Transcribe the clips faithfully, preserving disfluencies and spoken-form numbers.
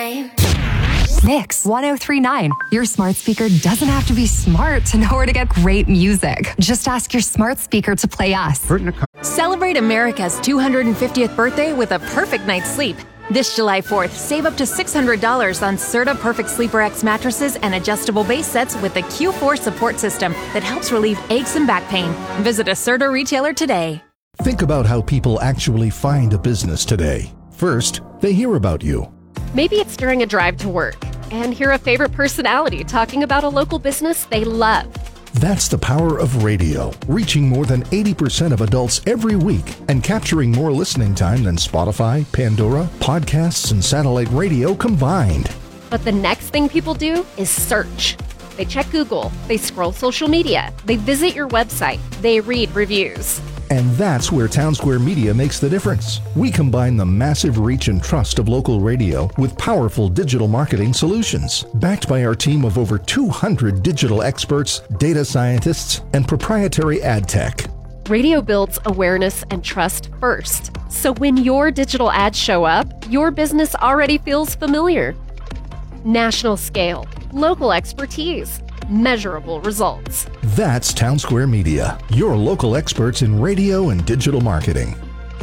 nine. Mix one oh three point nine. Your smart speaker doesn't have to be smart to know where to get great music. Just ask your smart speaker to play us. Celebrate America's two hundred fiftieth birthday with a perfect night's sleep. This July fourth, save up to six hundred dollars on Serta Perfect Sleeper X mattresses and adjustable base sets with the Q four support system that helps relieve aches and back pain. Visit a Serta retailer today. Think about how people actually find a business today. First, they hear about you. Maybe it's during a drive to work and hear a favorite personality talking about a local business they love. That's the power of radio, reaching more than eighty percent of adults every week and capturing more listening time than Spotify, Pandora, podcasts, and satellite radio combined. But the next thing people do is search. They check Google, they scroll social media, they visit your website, they read reviews. And that's where Townsquare Media makes the difference. We combine the massive reach and trust of local radio with powerful digital marketing solutions, backed by our team of over two hundred digital experts, data scientists, and proprietary ad tech. Radio builds awareness and trust first. So when your digital ads show up, your business already feels familiar. National scale, local expertise, measurable results. That's Townsquare Media, your local experts in radio and digital marketing.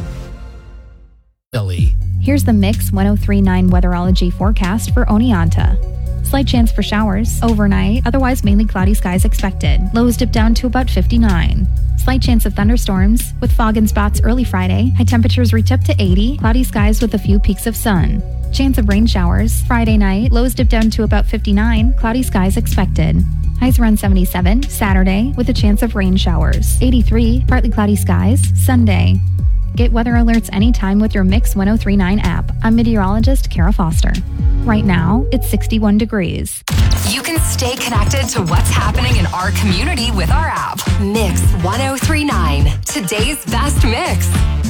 Ellie. Here's the Mix one oh three point nine weatherology forecast for Oneonta. Slight chance for showers overnight, otherwise mainly cloudy skies expected. Lows dip down to about fifty-nine. Slight chance of thunderstorms, with fog in spots early Friday. High temperatures reach up to eighty. Cloudy skies with a few peaks of sun. Chance of rain showers Friday night. Lows dip down to about fifty-nine. Cloudy skies expected. Highs around seventy-seven. Saturday with a chance of rain showers. eighty-three. Partly cloudy skies Sunday. Get weather alerts anytime with your Mix one oh three point nine app. I'm meteorologist Kara Foster. Right now, it's sixty-one degrees. You can stay connected to what's happening in our community with our app. Mix one oh three point nine. Today's best mix.